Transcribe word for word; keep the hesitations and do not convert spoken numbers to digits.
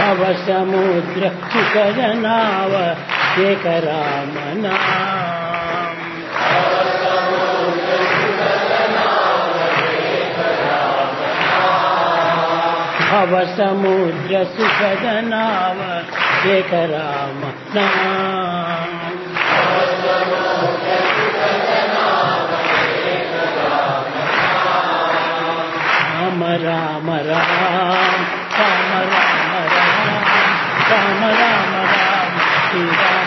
భవ సముద్ర సుఖదనావ ఏక రామ నామ భవ సముద్ర సుఖదనావ ఏక రామ నామ రామ రామ రామ రామ రామ రామ రామ రామ రామ శ్రీ రామ